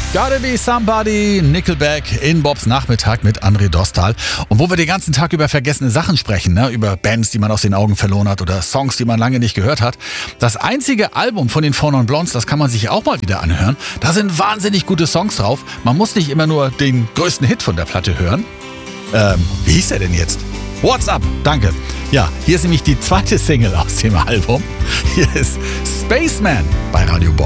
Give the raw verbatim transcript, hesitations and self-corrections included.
Gotta Be Somebody, Nickelback in Bobs Nachmittag mit André Dostal. Und wo wir den ganzen Tag über vergessene Sachen sprechen, ne? Über Bands, die man aus den Augen verloren hat oder Songs, die man lange nicht gehört hat. Das einzige Album von den Four Non Blondes, das kann man sich auch mal wieder anhören. Da sind wahnsinnig gute Songs drauf. Man muss nicht immer nur den größten Hit von der Platte hören. Ähm, wie hieß der denn jetzt? What's Up? Danke. Ja, hier ist nämlich die zweite Single aus dem Album. Hier ist Spaceman bei Radio Bob.